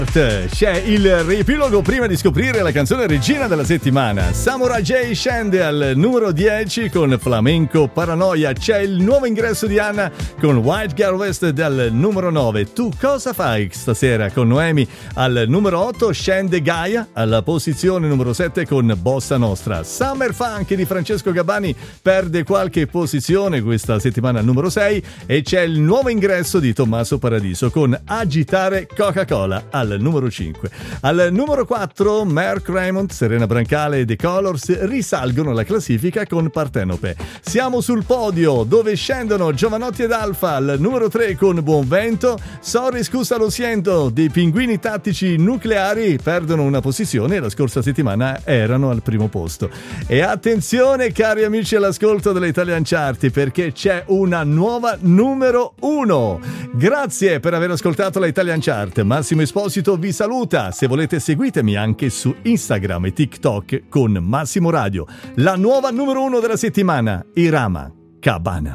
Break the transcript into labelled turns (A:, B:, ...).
A: C'è il riepilogo prima di scoprire la canzone regina della settimana. Samurai J scende al numero 10 con Flamenco Paranoia. C'è il nuovo ingresso di Anna con White Girl West dal numero 9. Tu cosa fai stasera con Noemi? Al numero 8 scende Gaia alla posizione numero 7 con Bossa Nostra. Summer Funk di Francesco Gabbani perde qualche posizione questa settimana al numero 6 e c'è il nuovo ingresso di Tommaso Paradiso con Agitare Coca-Cola al numero 5. Al numero 4 Mark Raymond, Serena Brancale e The Colors risalgono la classifica con Partenope. Siamo sul podio dove scendono Giovanotti ed Alfa al numero 3 con Buon Vento. Sorry scusa lo siento dei Pinguini Tattici Nucleari perdono una posizione e la scorsa settimana erano al primo posto. E attenzione cari amici all'ascolto delle Italian Chart perché c'è una nuova numero 1. Grazie per aver ascoltato la Italian Chart. Massimo Esposito vi saluta. Se volete seguitemi anche su Instagram e TikTok con Massimo Radio. La nuova numero 1 della settimana, Irama Cabana.